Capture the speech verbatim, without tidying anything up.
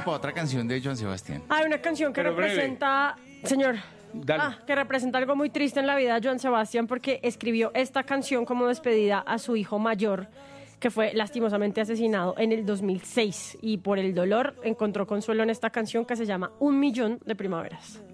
para otra canción de Joan Sebastián. Hay una canción que Pero breve. representa, señor, Dale. ah, que representa algo muy triste en la vida de Joan Sebastián porque escribió esta canción como despedida a su hijo mayor, que fue lastimosamente asesinado en el dos mil seis y por el dolor encontró consuelo en esta canción que se llama Un Millón de Primaveras.